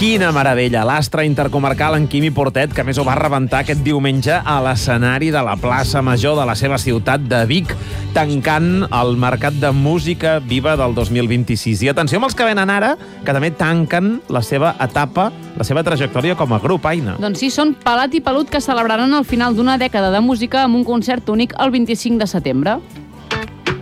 Quina meravella, l'astre intercomarcal en Quimi Portet, que a més ho va rebentar aquest diumenge a l'escenari de la plaça Major de la seva ciutat de Vic, tancant el mercat de música viva del 2026. I atenció amb els que venen ara, que també tanquen la seva etapa, la seva trajectòria com a grup, Aina. Doncs sí, són Pelat i Pelut, que celebraran el final d'una dècada de música amb un concert únic el 25 de setembre.